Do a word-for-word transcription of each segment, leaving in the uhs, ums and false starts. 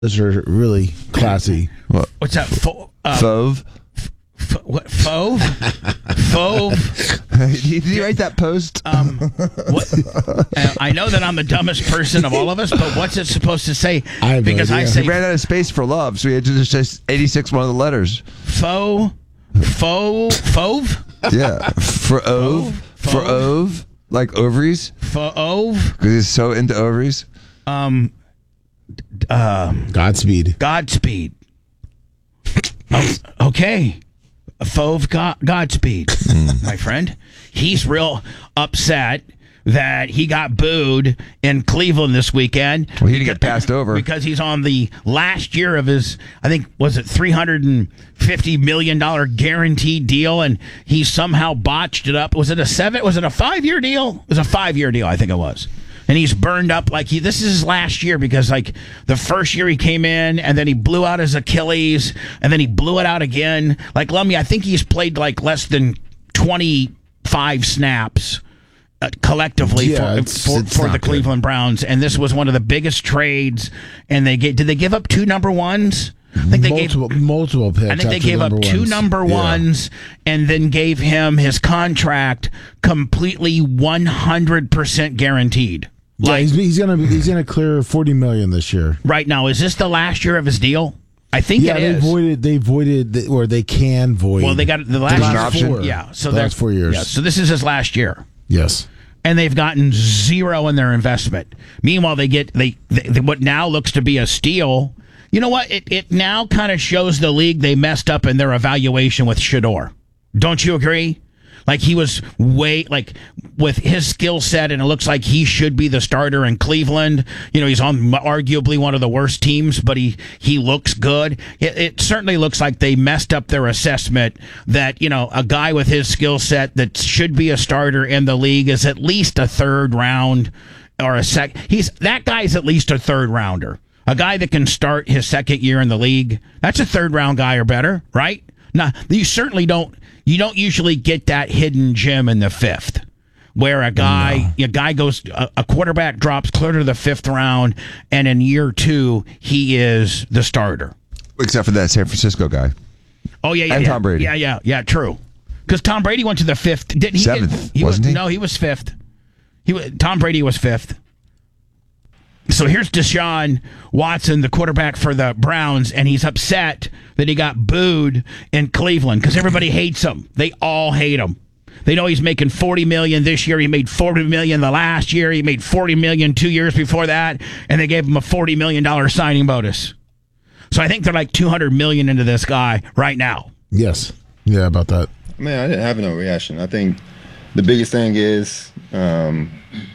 Those are really classy. What? What's that? Fo- uh, Fove? F- what? Fove? Fove? Did you write that post? Um, what? Uh, I know that I'm the dumbest person of all of us, but what's it supposed to say? I have no Because I idea. say We ran out of space for love, so we had to just say eighty-six one of the letters. faux, faux, fove, Yeah. For ove. For Fove? ove. Like ovaries. fove. Because he's so into ovaries. Um, um, Godspeed. Godspeed. Oh, okay. Fove God, Godspeed, my friend. He's real upset that he got booed in Cleveland this weekend. Well, he didn't get passed over. Because he's on the last year of his, I think, was it three hundred fifty million dollars guaranteed deal, and he somehow botched it up. Was it a seven? Was it a five-year deal? It was a five-year deal, I think it was. And he's burned up like he. This is his last year because like the first year he came in and then he blew out his Achilles and then he blew it out again. Like Lummy, I think he's played like less than twenty-five snaps uh, collectively Yeah, for it's- for, it's for not the good. Cleveland Browns. And this was one of the biggest trades. And they get did they give up two number ones? I think they multiple, gave. multiple picks. I think they after gave up number two ones. number Yeah. ones and then gave him his contract completely one hundred percent guaranteed. Yeah, Like he's, he's gonna he's gonna clear forty million this year. right now, is this the last year of his deal? I think Yeah, it they is. voided. They voided, the, or they can void. Well, they got the last There's an year. option? Four. Yeah, so The they're- last four years. Yeah, so this is his last year. Yes. And they've gotten zero in their investment. Meanwhile, they get they, they, they what now looks to be a steal. You know what? It it now kind of shows the league they messed up in their evaluation with Shador. Don't you agree? Like he was way like with his skill set, and it looks like he should be the starter in Cleveland. You know, he's on arguably one of the worst teams, but he he looks good. It, it certainly looks like they messed up their assessment that you know a guy with his skill set that should be a starter in the league is at least a third round or a sec. He's that guy's at least a third rounder. A guy that can start his second year in the league. That's a third round guy or better, right? Now you certainly don't. You don't usually get that hidden gem in the fifth, where a guy, no. a guy goes, a, a quarterback drops clear to the fifth round, and in year two he is the starter. Except for that San Francisco guy. Oh yeah, yeah, and yeah. Tom Brady. Yeah, yeah, yeah. True, because Tom Brady went to the fifth. Didn't he? Seventh, he wasn't was, he? No, he was fifth. He was, Tom Brady was fifth. So here's Deshaun Watson, the quarterback for the Browns, and he's upset that he got booed in Cleveland because everybody hates him. They all hate him. They know he's making forty million dollars this year. He made forty million dollars the last year. He made forty million dollars two years before that, and they gave him a forty million dollars signing bonus. So I think they're like two hundred million dollars into this guy right now. Yes. Yeah, about that. Man, I didn't have no reaction. I think the biggest thing is, um,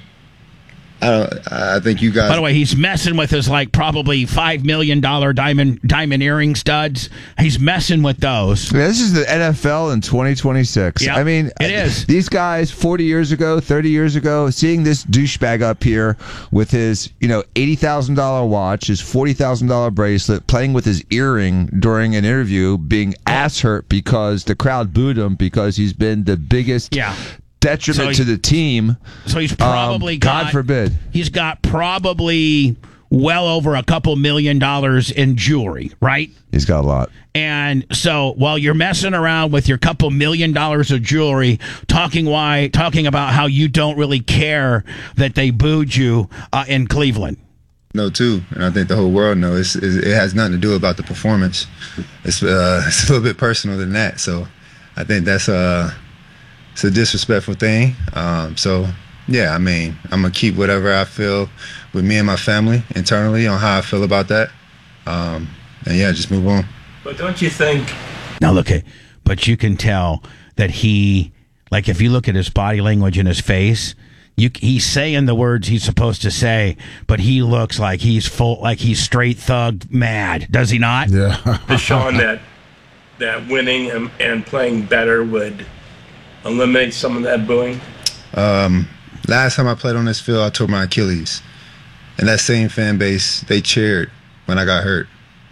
I don't. I think you guys. By the way, he's messing with his like probably five million dollar diamond diamond earring studs. He's messing with those. Yeah, this is the N F L in twenty twenty-six. Yep, I mean, it is. These guys, forty years ago, thirty years ago, seeing this douchebag up here with his, you know, eighty thousand dollars watch, his forty thousand dollars bracelet, playing with his earring during an interview, being ass hurt because the crowd booed him because he's been the biggest Yeah. detriment So he- to the team. So he's probably Um, got, God forbid. He's got probably well over a couple million dollars in jewelry, right? He's got a lot. And so while you're messing around with your couple million dollars of jewelry, talking why talking about how you don't really care that they booed you uh, in Cleveland. know too, and I think the whole world knows. It's, it's, it has nothing to do about the performance. It's uh, it's a little bit personal than that. So I think that's a it's a disrespectful thing. Um, so yeah, I mean, I'm gonna keep whatever I feel with me and my family internally on how I feel about that, um, and yeah, just move on. But don't you think? Now look at, but you can tell that he, like if you look at his body language in his face. You, he's saying the words he's supposed to say, but he looks like he's full, like he's straight thug mad. Does he not? Yeah. Deshaun, that that winning and, and playing better would eliminate some of that booing? Um, last time I played on this field, I tore my Achilles, and that same fan base, they cheered when I got hurt.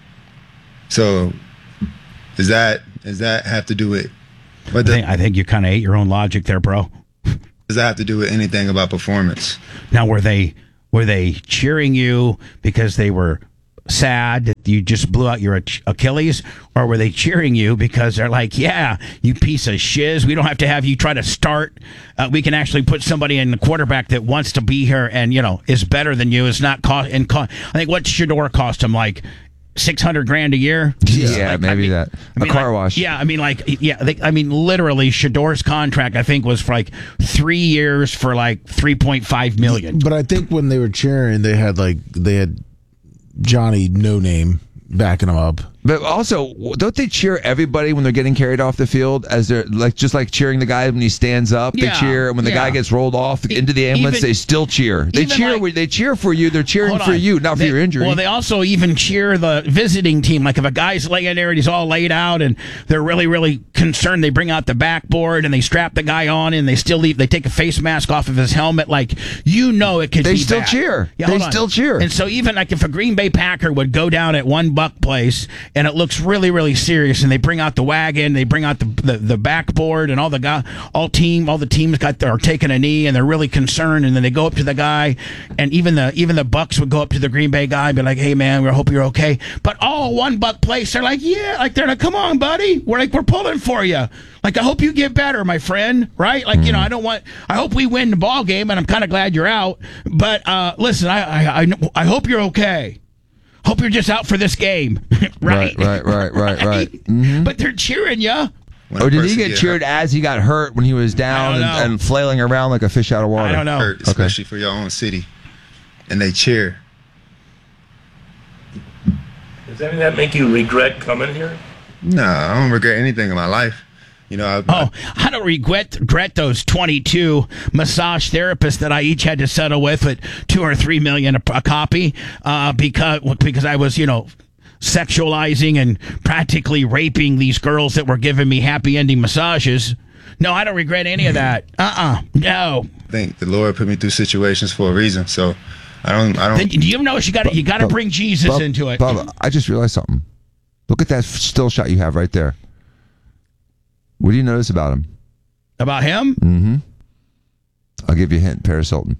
So, does that does that have to do with? What I the, think, I think you kind of ate your own logic there, bro. does that have to do with anything about performance? Now, were they were they cheering you because they were sad that you just blew out your Ach- Achilles, or were they cheering you because they're like, yeah, you piece of shiz, we don't have to have you try to start. Uh, we can actually put somebody in the quarterback that wants to be here and, you know, is better than you. Is not cost. And co- I think what Shador cost him, like six hundred grand a year. Yeah, Like, maybe I mean, that. I mean, a car like, wash. Yeah, I mean, like, yeah, they, I mean, literally, Shador's contract, I think, was for like three years for like three point five million. But I think when they were cheering, they had like they had Johnny No Name backing them up. But also, don't they cheer everybody when they're getting carried off the field as they're like just like cheering the guy when he stands up? Yeah, they cheer when the yeah. guy gets rolled off into the ambulance. Even- they still cheer. They even cheer. like- when they cheer for you. They're cheering Hold for on. you, not They- for your injury. Well, they also even cheer the visiting team. Like if a guy's laying there and he's all laid out and they're really, really concerned, they bring out the backboard and they strap the guy on and they still leave. They take a face mask off of his helmet. Like, you know, it could They be still bad. cheer. Yeah, They hold on. still cheer. And so even like if a Green Bay Packer would go down at one buck place and it looks really, really serious, and they bring out the wagon, they bring out the the, the backboard, and all the guy, all team, all the teams got are taking a knee, and they're really concerned, and then they go up to the guy, and even the even the Bucks would go up to the Green Bay guy and be like, "Hey man, we hope you're okay." But all one buck place, they're like, "Yeah," like they're like, "Come on, buddy, we're like we're pulling for you." Like, I hope you get better, my friend. Right? Like, you know, I don't want. I hope we win the ball game, and I'm kind of glad you're out. But uh, listen, I I I, I hope you're okay. Hope you're just out for this game, right? Right, right, right, right, right. Mm-hmm. But they're cheering you. When Or a did he person get get cheered as he got hurt when he was down I don't and, know. and flailing around like a fish out of water? I don't know. hurt, especially for your own city, and they cheer. Does any of that make you regret coming here? No, I don't regret anything in my life. You know, I, Oh, I don't regret regret those twenty-two massage therapists that I each had to settle with at two or three million a, a copy, uh, because because I was, you know, sexualizing and practically raping these girls that were giving me happy ending massages. No, I don't regret any of that. Uh-uh. No. I think the Lord put me through situations for a reason. So I don't. I Then don't. you know you got you got to bring Jesus Bub- into it. Bubba, I just realized something. Look at that f- still shot you have right there. What do you notice about him? About him? Mm-hmm. I'll give you a hint. Paris Hilton.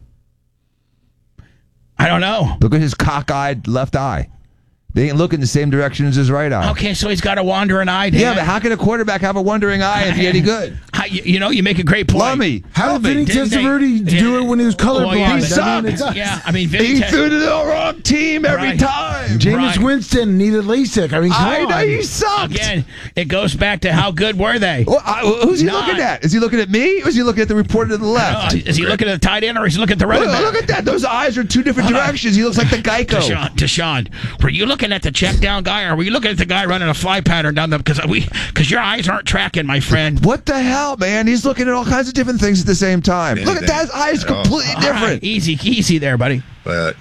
I don't know. Look at his cockeyed left eye. They ain't looking the same direction as his right eye. Okay, so he's got a wandering eye. Yeah, Dan. but how can a quarterback have a wandering eye and be any good? How- you, you know, you make a great point. Lummy. How did Vinny Didn't they- Testaverde do it when he was colorblind? Well, yeah, I He mean, sucked. it's- Yeah, I mean, Vinny He Te- threw to the wrong team every Right. time. Jameis Right. Winston needed LASIK. I mean, come I on. know he sucked. Again, it goes back to how good were they? Well, I, who's he Not- looking at? Is he looking at me or is he looking at the reporter to the Uh, left? is he looking at the tight end or is he looking at the running Look, back? look at that. Those eyes are two different Hold on. directions. He looks like the Geico. Deshaun, Deshaun, were you looking at the check down guy or were you looking at the guy running a fly pattern down the because we because your eyes aren't tracking, my friend. What the hell, man? He's looking at all kinds of different things at the same time. Look at that. His eyes At all. completely All different. right, easy, easy there, buddy. But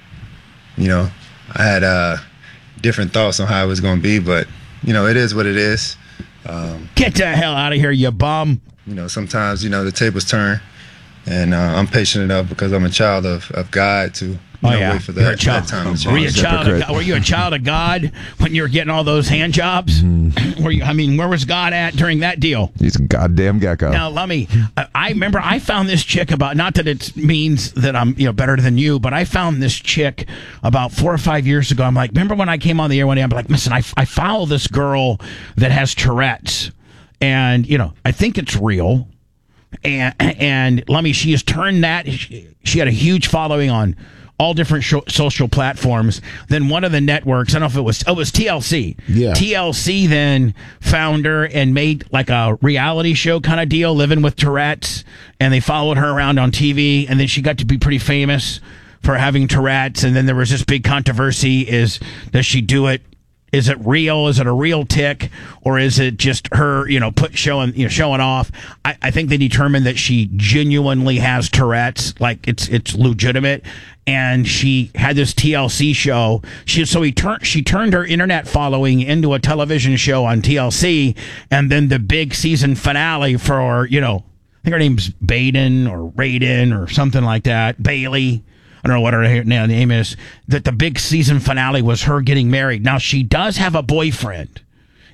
you know, I had uh, different thoughts on how it was going to be. But you know, it is what it is. Um, Get the hell out of here, you bum. you know, sometimes you know the tables turn, and uh, I'm patient enough because I'm a child of, of God to you Oh, know, yeah. wait for You're a that, child. that time to Were you a change. child of Hypocrite. God? Were you a child of God when you were getting all those hand jobs? Mm-hmm. Were you? I mean, where was God at during that deal? He's a goddamn gecko. Now, let me. I, I remember I found this chick about. Not that it means that I'm you know better than you, but I found this chick about four or five years ago. I'm like, remember when I came on the air one day? I'm like, listen, I I follow this girl that has Tourette's, and you know, I think it's real. And and let me. She has turned that. She, she had a huge following on all different sho- social platforms. Then one of the networks, I don't know if it was, oh, it was T L C. Yeah. T L C then found her and made like a reality show kind of deal, living with Tourette's, and they followed her around on T V, and then she got to be pretty famous for having Tourette's, and then there was this big controversy: is does she do it? Is it real? Is it a real tick, or is it just her, you know, put showing, you know, showing off? I, I think they determined that she genuinely has Tourette's, like it's it's legitimate, and she had this T L C show. She so he turned she turned her internet following into a television show on T L C, and then the big season finale for you know, I think her name's Baden or Raiden or something like that, Bailey. I don't know what her name is, that the big season finale was her getting married. Now, she does have a boyfriend,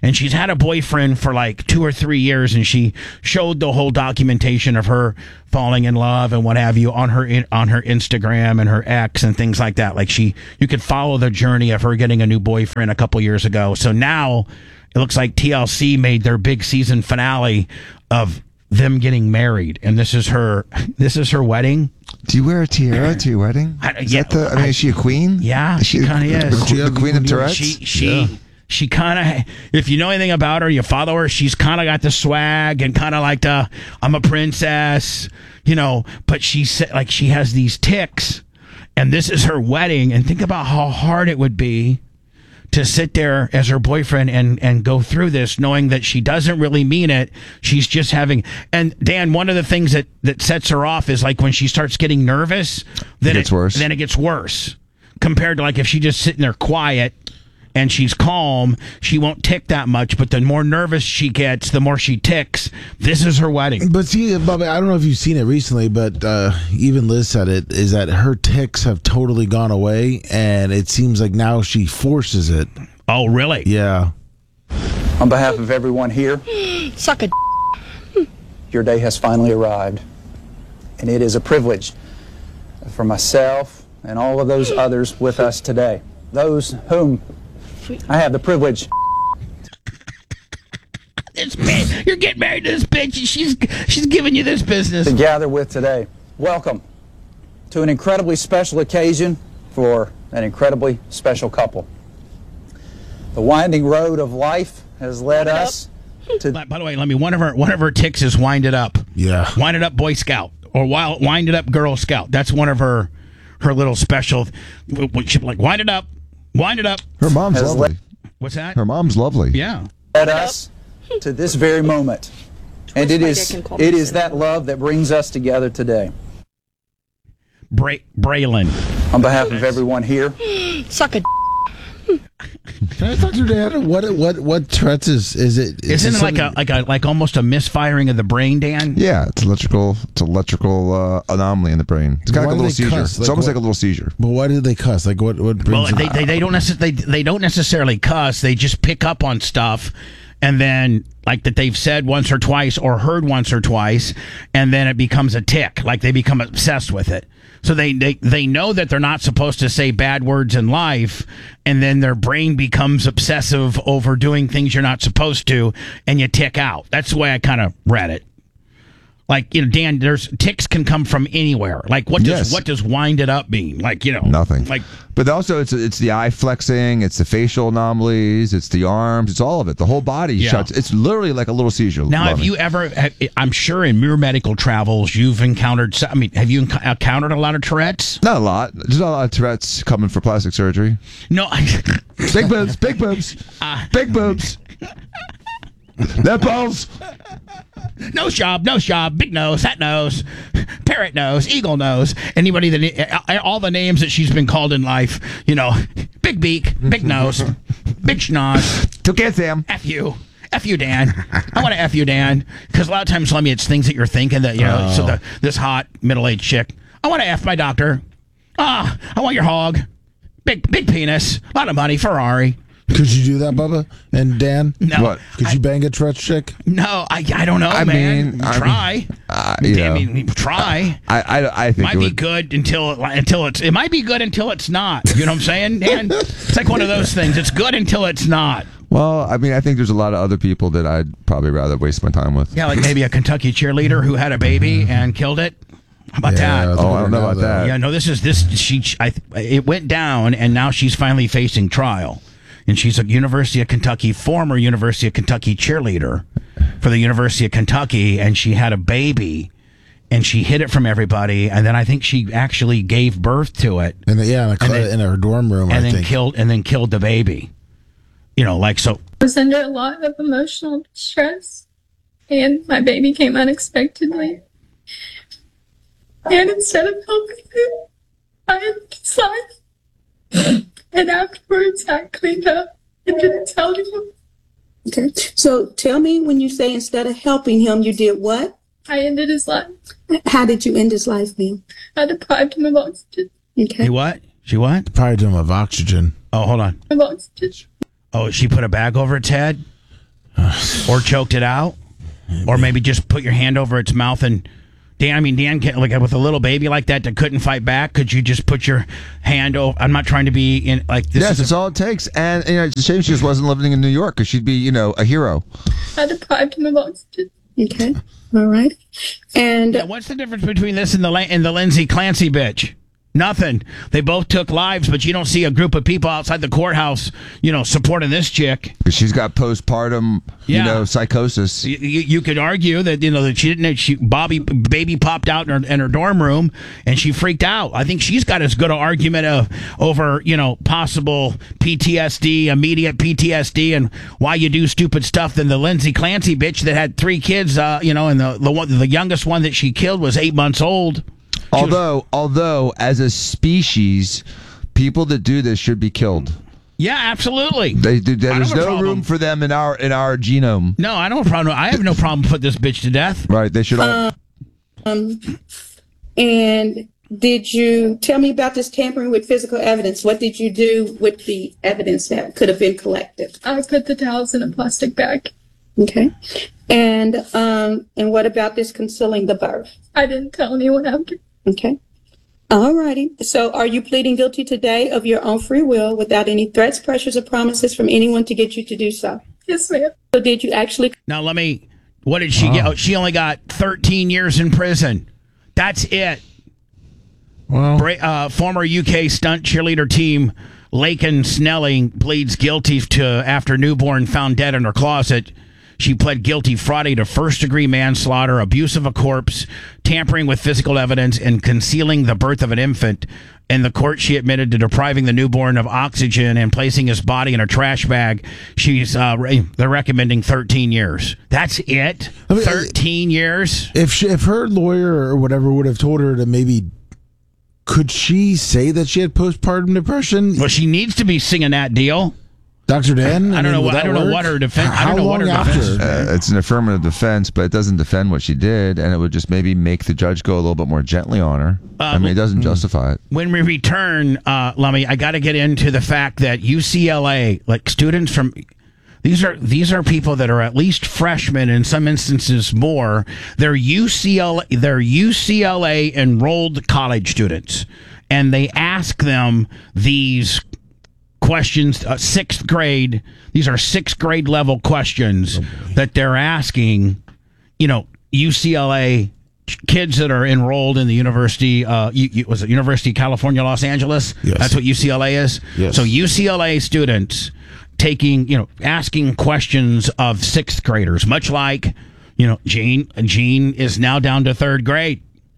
and she's had a boyfriend for like two or three years, and she showed the whole documentation of her falling in love and what have you on her on her Instagram and her ex and things like that. Like she, you could follow the journey of her getting a new boyfriend a couple years ago. So now it looks like T L C made their big season finale of them getting married, and this is her. This is her wedding. Do you wear a tiara to your wedding? I, is yeah, that the, I mean, I, is she a queen? Yeah, is she, she kind of is. The, the queen of Tourette's? She, she, Yeah. she kind of, if you know anything about her, you follow her, she's kind of got the swag and kind of like the, I'm a princess, you know, but she said, like, she has these tics, and this is her wedding, and think about how hard it would be to sit there as her boyfriend and, and go through this knowing that she doesn't really mean it. She's just having, and Dan, one of the things that, that sets her off is like when she starts getting nervous, then it gets worse. Then it gets worse compared to like if she's just sitting there quiet and she's calm, she won't tick that much. But the more nervous she gets, the more she ticks. This is her wedding. But see, Bobby, I don't know if you've seen it recently, but uh, even Liz said it, is that her tics have totally gone away, and it seems like now she forces it. Oh, really? Yeah. On behalf of everyone here, Suck a d- your day has finally arrived. And it is a privilege for myself and all of those others with us today. Those whom I have the privilege. This bitch, you're getting married to this bitch, and she's she's giving you this business. To gather with today. Welcome to an incredibly special occasion for an incredibly special couple. The winding road of life has led us to. By, by the way, let me one of her one of her ticks is wind it up. Yeah. Wind it up, Boy Scout, or wild, wind it up, Girl Scout. That's one of her her little special. Like wind it up, wind it up. Her mom's Has lovely. What's that? Her mom's lovely. Yeah. led us to this very moment. And it is it is that love that brings us together today. Bra- Braylon. On behalf of everyone here, Suck a d- Can I talk to your dad? What what what Tourette's is? Is it? is Isn't it it like a something- like a like almost a misfiring of the brain, Dan? Yeah, it's electrical. It's electrical uh, anomaly in the brain. It's kind Why of like a do little they seizure. cuss? It's Like almost what? like a little seizure. But why did they cuss? Like what? What Well, brings? they, they they don't necess- they they don't necessarily cuss. They just pick up on stuff, and then like that they've said once or twice or heard once or twice, and then it becomes a tick. Like they become obsessed with it. So they, they, they know that they're not supposed to say bad words in life, and then their brain becomes obsessive over doing things you're not supposed to, and you tick out. That's the way I kind of read it. Like, you know, Dan, there's ticks can come from anywhere. Like, what does Yes. what does wind it up mean? Like, you know, Nothing. Like, But also, it's it's the eye flexing, it's the facial anomalies, it's the arms, it's all of it. The whole body Yeah. shuts. It's literally like a little seizure. now, have Loving. you ever? have- I'm sure in your medical travels, you've encountered. I mean, have you enc- encountered a lot of Tourette's? Not a lot. There's not a lot of Tourette's coming for plastic surgery. No. Big boobs, big boobs, big boobs. Nipples. Nose job, nose job, big nose, fat nose, parrot nose, eagle nose. Anybody that all the names that she's been called in life, you know, big beak, big nose, big schnoz. Took it, Sam. F you, F you, Dan. I want to F you, Dan, because a lot of times, let me, it's things that you're thinking that you know. So the this hot middle aged chick, I want to F my doctor. Ah, I want your hog, big big penis, a lot of money, Ferrari. Could you do that, Bubba and Dan? No, What? Could you bang a Tourette's chick? no, I I don't know, I man. mean, I try. Uh, you I know, mean, try. I, I, I think Might it be would, good until until it's it might be good until it's not. You know what I'm saying, Dan? It's like one of those things. It's good until it's not. Well, I mean, I think there's a lot of other people that I'd probably rather waste my time with. Yeah, like maybe a Kentucky cheerleader who had a baby and killed it. How about Yeah, that? Oh, I don't know about that. Yeah, no. This is this. She. I. It went down, and now she's finally facing trial. And she's a University of Kentucky, former University of Kentucky cheerleader for the University of Kentucky, and she had a baby, and she hid it from everybody, and then I think she actually gave birth to it, And then, yeah, in, a cl- then- in her dorm room, I and then think. killed, and then killed the baby. You know, like so. I was under a lot of emotional distress, and my baby came unexpectedly. And instead of helping him, I ended his life. And afterwards, I cleaned up and didn't tell him. Okay. So tell me, when you say instead of helping him, you did what? I ended his life. How did you end his life, ma'am? I deprived him of oxygen. Okay. She what? She what? Probably to him of oxygen. Oh, hold on. Of oxygen. Oh, she put a bag over its head. or choked it out, or maybe just put your hand over its mouth and. Dan, I mean, Dan, can, like with a little baby like that that couldn't fight back, could you just put your hand over? I'm not trying to be in like this. Yes, is that's a, all it takes. And you know, it's a shame she just wasn't living in New York because she'd be, you know, a hero. I deprived him of oxygen. Okay. All right. And yeah, what's the difference between this and the and the Lindsay Clancy bitch? Nothing. They both took lives, but you don't see a group of people outside the courthouse, you know, supporting this chick. Because she's got postpartum, Yeah. you know, psychosis. You, you, you could argue that you know that she didn't. She Bobby baby popped out in her, in her dorm room and she freaked out. I think she's got as good an argument of over you know possible P T S D, immediate P T S D, and why you do stupid stuff than the Lindsay Clancy bitch that had three kids. Uh, you know, and the the one the youngest one that she killed was eight months old. Although, although, as a species, people that do this should be killed. Yeah, absolutely. They do. There's have a no problem. room for them in our in our genome. No, I don't have a problem. I have no problem put this bitch to death. Right? They should all. um, and did you tell me about this tampering with physical evidence? What did you do with the evidence that could have been collected? I put the towels in a plastic bag. Okay. And um, and what about this concealing the birth? I didn't tell anyone after. Okay. All righty. So are you pleading guilty today of your own free will without any threats, pressures, or promises from anyone to get you to do so? Yes, ma'am. So did you actually? Now let me. What did she get? Oh, she only got thirteen years in prison. That's it. Well, Bra- uh, former U K stunt cheerleader team Laken Snelling pleads guilty to after newborn found dead in her closet. She pled guilty Friday to first-degree manslaughter, abuse of a corpse, tampering with physical evidence, and concealing the birth of an infant. In the court, she admitted to depriving the newborn of oxygen and placing his body in a trash bag. She's uh, re- they're recommending thirteen years. That's it. I mean, thirteen years. if she, if her lawyer or whatever would have told her to maybe, could she say that she had postpartum depression? Well, she needs to be singing that deal. Doctor Dan? I don't know would what- I that don't know work? what her defense- I How don't know what long her after? defense- Uh, it's an affirmative defense, but it doesn't defend what she did, and it would just maybe make the judge go a little bit more gently on her. I mean, it doesn't justify it. When we return, uh, Lummy, I got to get into the fact that U C L A, like students from these are these are people that are at least freshmen, in some instances more. They're U C L A, they're U C L A enrolled college students, and they ask them these questions. Uh, sixth grade, these are sixth grade level questions that they're asking. You know, U C L A. Kids that are enrolled in the university, uh, you, you, was it University of California, Los Angeles? Yes. That's what U C L A is? Yes. So U C L A students taking, you know, asking questions of sixth graders, much like, you know, Gene, Gene is now down to third grade.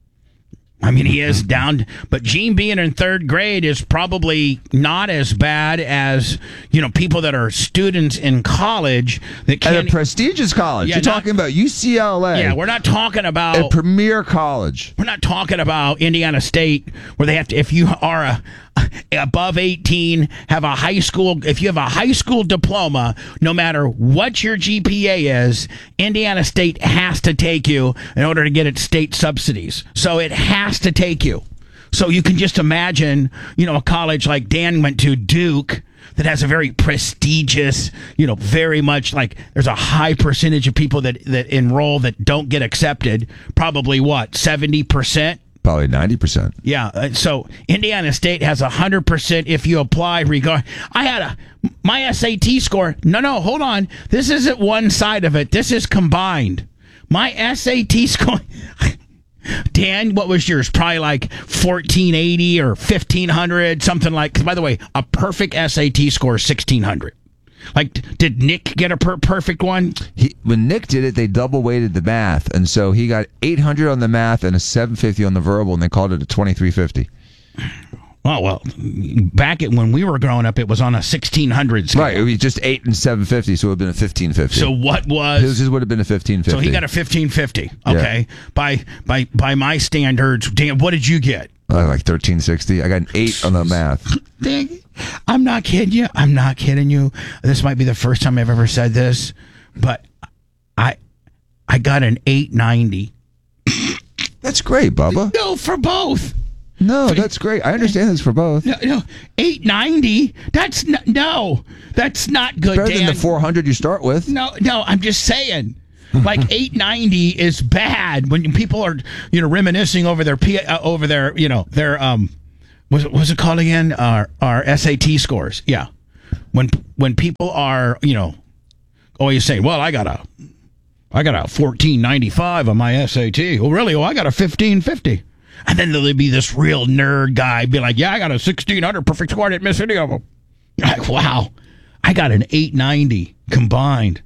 I mean, he is down, but Gene being in third grade is probably not as bad as, you know, people that are students in college that At can't. a prestigious college. Yeah, You're not- talking about U C L A. yeah, we're not talking about. a premier college. We're not talking about Indiana State where they have to, if you are a, above eighteen, have a high school, if you have a high school diploma, no matter what your G P A is, Indiana State has to take you in order to get its state subsidies. So it has to take you. So you can just imagine, you know, a college like Dan went to, Duke, that has a very prestigious, you know, very much like there's a high percentage of people that, that enroll that don't get accepted. Probably what, seventy percent? Probably ninety percent. Yeah. uh, So Indiana State has one hundred percent if you apply regard. I had a, my S A T score. No, no, hold on. This isn't one side of it. This is combined. My S A T score. Dan, what was yours? Probably like fourteen eighty or fifteen hundred, something like. By the way, a perfect S A T score is sixteen hundred. Like, did Nick get a per- perfect one? He, when Nick did it, they double weighted the math, and so he got eight hundred on the math and a seven fifty on the verbal, and they called it a twenty-three fifty. Oh, well, back at when we were growing up, it was on a sixteen hundred scale. Right, it was just eight and seven fifty, so it would have been a fifteen fifty. So what was... His, his would have been a fifteen fifty. So he got a fifteen fifty. Okay. Yeah. By by by my standards, Dan, what did you get? Uh, like thirteen sixty. I got an eight on the math. Dang. I'm not kidding you. I'm not kidding you. This might be the first time I've ever said this, but I I got an eight ninety. That's great, Bubba. No, for both. No, that's great. I understand this for both. No, no, eight ninety. That's not, no, that's not good. Better Dan. than the four hundred you start with. No, no, I'm just saying. Like eight ninety is bad when people are, you know, reminiscing over their P, uh, over their, you know, their um, was it was it called again? Our our S A T scores. Yeah, when when people are, you know, always saying, well, I got a, I got a fourteen ninety-five on my S A T. Well, really? Oh, I got a fifteen fifty. And then there'll be this real nerd guy be like, yeah, I got a sixteen hundred perfect score. I didn't miss any of them. You're like, wow, I got an eight ninety combined.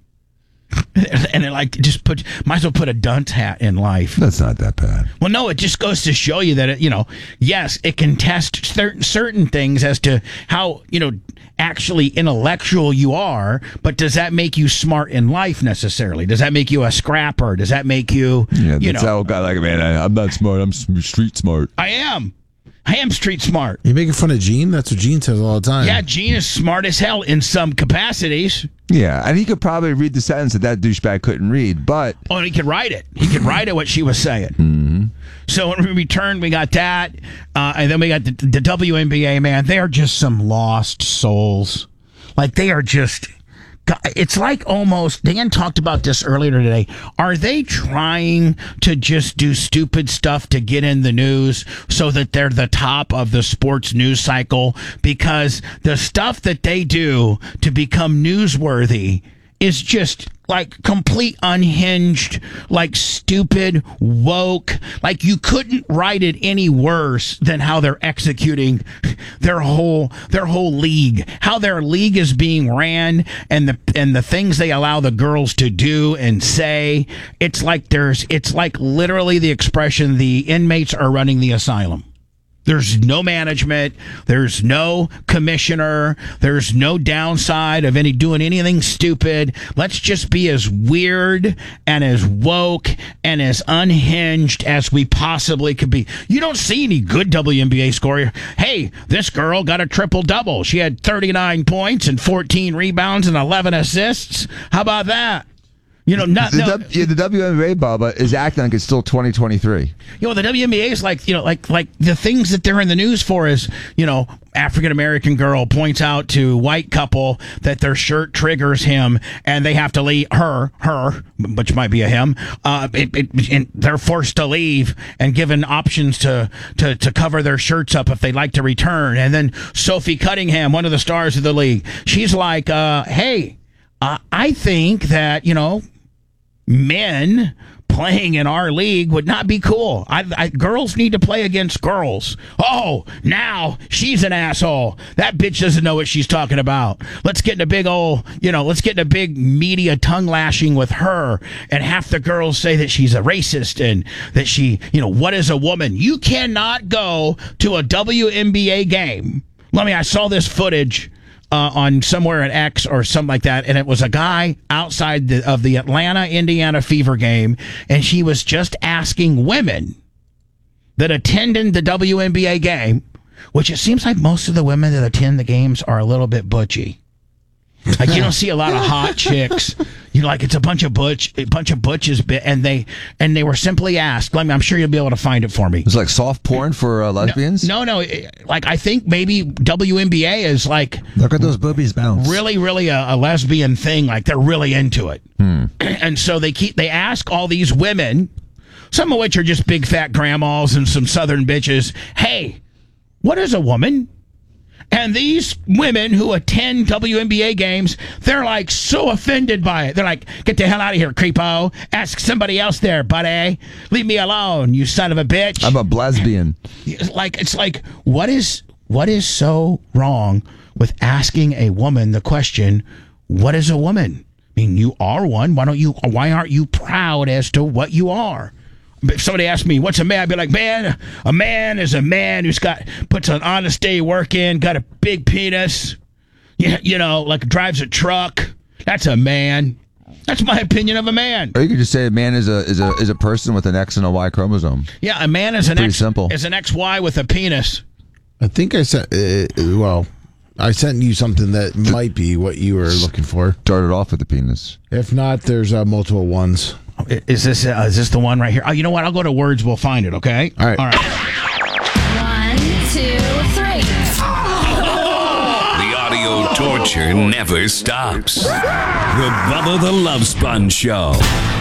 And it like just put might as well put a dunce hat in life. That's not that bad. Well, no, it just goes to show you that it, you know, yes, it can test certain certain things as to how, you know, actually intellectual you are, but does that make you smart in life necessarily? Does that make you a scrapper? Does that make you, Yeah, you that's know, how a guy like, man, I, I'm not smart. I'm s- street smart. I am. I am street smart. You making fun of Gene? That's what Gene says all the time. Yeah, Gene is smart as hell in some capacities. Yeah, and he could probably read the sentence that that douchebag couldn't read, but Oh, and he could write it. He could write it what she was saying. Mm-hmm. So when we returned, we got that, uh, and then we got the, the W N B A. Man, they are just some lost souls. Like they are just. It's like almost. Dan talked about this earlier today. Are they trying to just do stupid stuff to get in the news so that they're the top of the sports news cycle? Because the stuff that they do to become newsworthy is just like complete unhinged, like stupid, woke. Like you couldn't write it any worse than how they're executing their whole their whole league. How their league is being ran and the and the things they allow the girls to do and say. It's like there's it's like literally the expression the inmates are running the asylum. There's no management. There's no commissioner. There's no downside of any doing anything stupid. Let's just be as weird and as woke and as unhinged as we possibly could be. You don't see any good W N B A scorer. Hey, this girl got a triple double. She had thirty-nine points and fourteen rebounds and eleven assists. How about that? You know, not, the, no, w, yeah, the W N B A, Bubba, is acting like it's still twenty twenty-three. You know, the W N B A is like, you know, like like the things that they're in the news for is, you know, African American girl points out to white couple that their shirt triggers him and they have to leave her, her, which might be a him, uh, it, it, and they're forced to leave and given options to, to, to cover their shirts up if they'd like to return. And then Sophie Cunningham, one of the stars of the league, she's like, uh, hey, uh, I think that, you know, men playing in our league would not be cool. I, I, girls need to play against girls. Oh, now she's an asshole. That bitch doesn't know what she's talking about. Let's get in a big old, you know, let's get in a big media tongue lashing with her. And half the girls say that she's a racist and that she, you know, what is a woman? You cannot go to a W N B A game. Let me, I saw this footage Uh, on somewhere at X or something like that, and it was a guy outside the, of the Atlanta, Indiana Fever game, and she was just asking women that attended the W N B A game, which it seems like most of the women that attend the games are a little bit butchy. Like you don't see a lot of hot chicks. You know, like it's a bunch of butch, a bunch of butches, and they and they were simply asked. Let me, I'm sure you'll be able to find it for me. It's like soft porn for uh, lesbians. No, no, no, like I think maybe W N B A is like look at those boobies bounce. Really, really a, a lesbian thing. Like they're really into it, hmm. and so they keep they ask all these women, some of which are just big fat grandmas and some southern bitches. Hey, what is a woman? And these women who attend W N B A games, they're like so offended by it. They're like, get the hell out of here, creepo. Ask somebody else there, buddy. Leave me alone, you son of a bitch. I'm a lesbian. It's like, it's like, what is what is so wrong with asking a woman the question, what is a woman? I mean, you are one. Why don't you, why aren't you proud as to what you are? If somebody asked me, what's a man? I'd be like, man, a man is a man who's got, puts an honest day work in, got a big penis, you, you know, like drives a truck. That's a man. That's my opinion of a man. Or you could just say a man is a is a is a person with an X and a Y chromosome. Yeah, a man is an Pretty X, simple. is an X Y with a penis. I think I sent, uh, well, I sent you something that might be what you were looking for. Started off with the penis. If not, there's uh, multiple ones. Is this uh, is this the one right here? Oh, you know what? I'll go to words. We'll find it. Okay. All right. All right. One, two, three. The audio torture never stops. The Bubba the Love Sponge Show.